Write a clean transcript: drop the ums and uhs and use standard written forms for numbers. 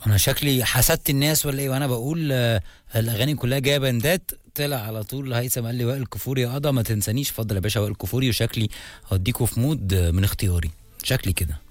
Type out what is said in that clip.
انا شكلي حسدت الناس ولا ايه وانا بقول الاغاني كلها جايه بندات. طلع على طول هيثم قال لي وائل الكفوري يا قضا ما تنسانيش. اتفضل يا باشا وائل الكفوري، وشكلي هوديكوا في مود من اختياري شكلي كده.